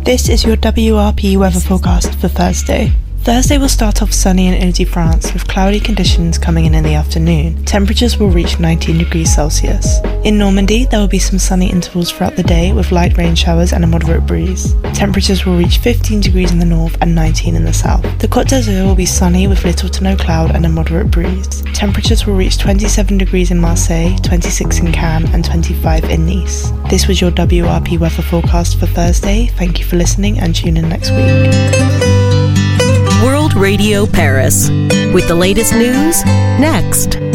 This is your WRP weather forecast for Thursday. Thursday will start off sunny in Ile-de-France with cloudy conditions coming in the afternoon. Temperatures will reach 19 degrees Celsius. In Normandy, there will be some sunny intervals throughout the day with light rain showers and a moderate breeze. Temperatures will reach 15 degrees in the north and 19 in the south. The Côte d'Azur will be sunny with little to no cloud and a moderate breeze. Temperatures will reach 27 degrees in Marseille, 26 in Cannes and 25 in Nice. This was your WRP weather forecast for Thursday. Thank you for listening and tune in next week. World Radio Paris, with the latest news next.